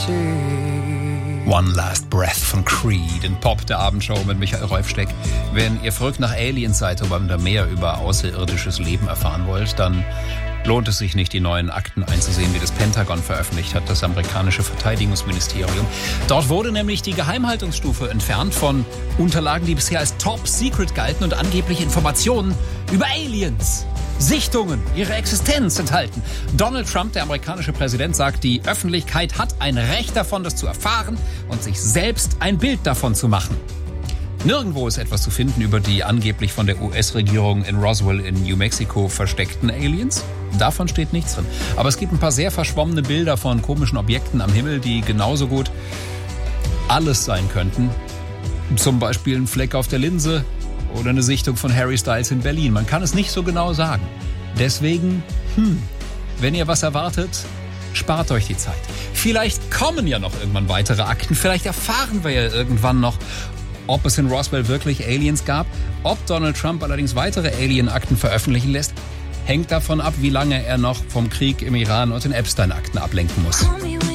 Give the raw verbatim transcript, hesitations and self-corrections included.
One Last Breath von Creed in Pop, der Abendshow mit Michael Rolfsteck. Wenn ihr verrückt nach Aliens seid oder da mehr über außerirdisches Leben erfahren wollt, dann lohnt es sich nicht, die neuen Akten einzusehen, die das Pentagon veröffentlicht hat, das amerikanische Verteidigungsministerium. Dort wurde nämlich die Geheimhaltungsstufe entfernt von Unterlagen, die bisher als Top Secret galten und angeblich Informationen über Aliens, Sichtungen, ihre Existenz enthalten. Donald Trump, der amerikanische Präsident, sagt, die Öffentlichkeit hat ein Recht davon, das zu erfahren und sich selbst ein Bild davon zu machen. Nirgendwo ist etwas zu finden über die angeblich von der U S-Regierung in Roswell in New Mexico versteckten Aliens. Davon steht nichts drin. Aber es gibt ein paar sehr verschwommene Bilder von komischen Objekten am Himmel, die genauso gut alles sein könnten. Zum Beispiel ein Fleck auf der Linse oder eine Sichtung von Harry Styles in Berlin. Man kann es nicht so genau sagen. Deswegen, hm, wenn ihr was erwartet, spart euch die Zeit. Vielleicht kommen ja noch irgendwann weitere Akten. Vielleicht erfahren wir ja irgendwann noch, ob es in Roswell wirklich Aliens gab. Ob Donald Trump allerdings weitere Alien-Akten veröffentlichen lässt, hängt davon ab, wie lange er noch vom Krieg im Iran und den Epstein-Akten ablenken muss.